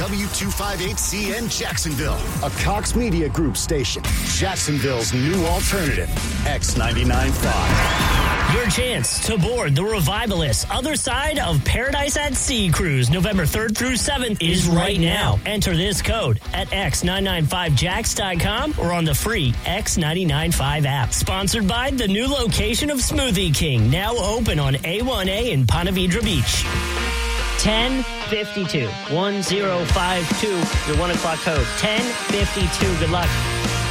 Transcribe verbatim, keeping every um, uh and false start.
W two fifty-eight C N Jacksonville, a Cox Media Group station. Jacksonville's new alternative, X ninety-nine point five. Your chance to board the Revivalist Other Side of Paradise at Sea cruise November third through seventh is right now. Enter this code at x nine nine five jacks dot com or on the free X nine nine five app. Sponsored by the new location of Smoothie King, now open on A one A in Ponte Vedra Beach. ten fifty-two, one zero five two, your one o'clock code. ten fifty-two, good luck.